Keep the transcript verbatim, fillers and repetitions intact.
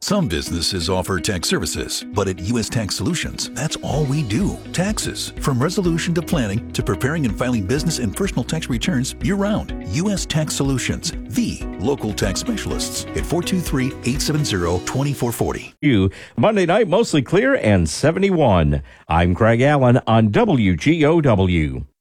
Some businesses offer tax services, but at U S Tax Solutions, that's all we do. Taxes. From resolution to planning to preparing and filing business and personal tax returns year-round. U S Tax Solutions, the local tax specialists at four two three, eight seven zero, two four four zero. You Monday night, mostly clear and seventy-one. I'm Craig Allen on W G O W.